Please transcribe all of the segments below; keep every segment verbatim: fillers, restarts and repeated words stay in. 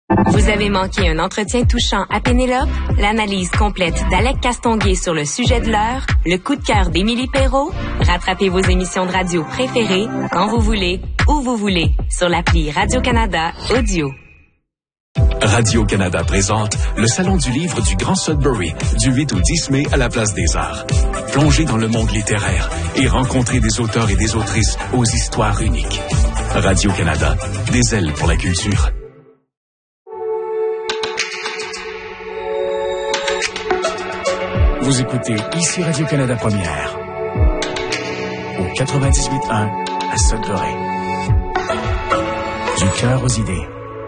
Vous avez manqué un entretien touchant à Pénélope? L'analyse complète d'Alec Castonguay sur le sujet de l'heure? Le coup de cœur d'Émilie Perrault? Rattrapez vos émissions de radio préférées quand vous voulez, où vous voulez, sur l'appli Radio-Canada Audio. Radio-Canada présente le Salon du livre du Grand Sudbury du huit au dix mai à la Place des Arts. Plongez dans le monde littéraire et rencontrez des auteurs et des autrices aux histoires uniques. Radio-Canada, des ailes pour la culture. Vous écoutez ici Radio-Canada Première au quatre-vingt-dix-huit un à Sudbury. Du cœur aux idées.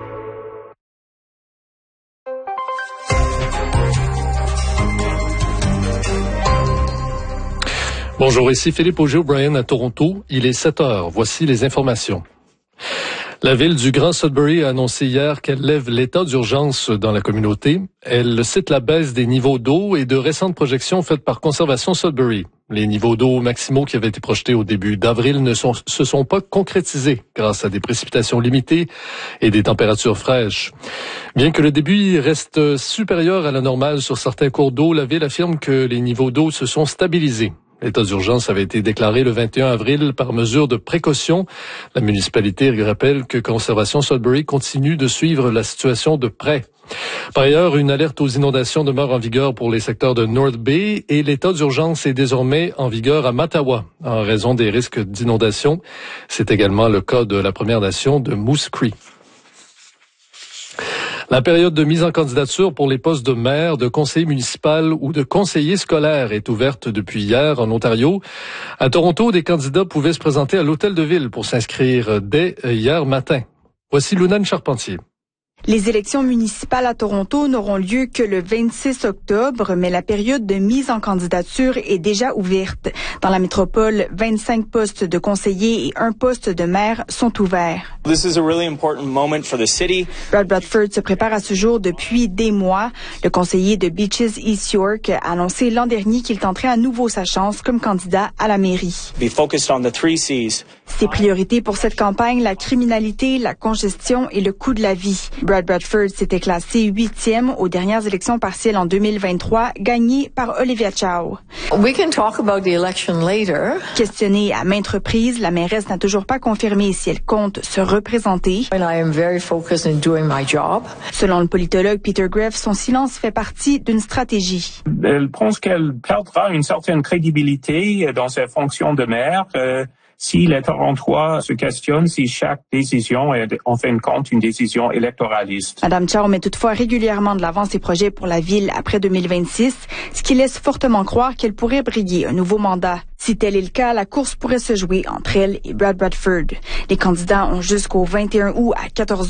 Bonjour, ici Philippe Auger-O'Brien à Toronto. Il est sept heures. Voici les informations. La ville du Grand Sudbury a annoncé hier qu'elle lève l'état d'urgence dans la communauté. Elle cite la baisse des niveaux d'eau et de récentes projections faites par Conservation Sudbury. Les niveaux d'eau maximaux qui avaient été projetés au début d'avril ne sont, se sont pas concrétisés grâce à des précipitations limitées et des températures fraîches. Bien que le débit reste supérieur à la normale sur certains cours d'eau, la ville affirme que les niveaux d'eau se sont stabilisés. L'état d'urgence avait été déclaré le vingt et un avril par mesure de précaution. La municipalité rappelle que Conservation Sudbury continue de suivre la situation de près. Par ailleurs, une alerte aux inondations demeure en vigueur pour les secteurs de North Bay et l'état d'urgence est désormais en vigueur à Mattawa en raison des risques d'inondation. C'est également le cas de la Première Nation de Moose Cree. La période de mise en candidature pour les postes de maire, de conseiller municipal ou de conseiller scolaire est ouverte depuis hier en Ontario. À Toronto, des candidats pouvaient se présenter à l'hôtel de ville pour s'inscrire dès hier matin. Voici Lunane Charpentier. Les élections municipales à Toronto n'auront lieu que le vingt-six octobre, mais la période de mise en candidature est déjà ouverte. Dans la métropole, vingt-cinq postes de conseillers et un poste de maire sont ouverts. This is a really important moment for the city. Brad Bradford se prépare à ce jour depuis des mois. Le conseiller de Beaches East York a annoncé l'an dernier qu'il tenterait à nouveau sa chance comme candidat à la mairie. Be focused on the three C's. Ses priorités pour cette campagne, la criminalité, la congestion et le coût de la vie. Brad Bradford s'était classé huitième aux dernières élections partielles en deux mille vingt-trois, gagné par Olivia Chow. We can talk about the election later. Questionnée à maintes reprises, la mairesse n'a toujours pas confirmé si elle compte se représenter. And I am very focused in doing my job. Selon le politologue Peter Greff, son silence fait partie d'une stratégie. Elle pense qu'elle perdra une certaine crédibilité dans sa fonction de maire. Euh, Si les Torontois se questionnent si chaque décision est en fin de compte une décision électoraliste. Madame Chow met toutefois régulièrement de l'avant ses projets pour la ville après deux mille vingt-six, ce qui laisse fortement croire qu'elle pourrait briguer un nouveau mandat. Si tel est le cas, la course pourrait se jouer entre elle et Brad Bradford. Les candidats ont jusqu'au vingt et un août à quatorze heures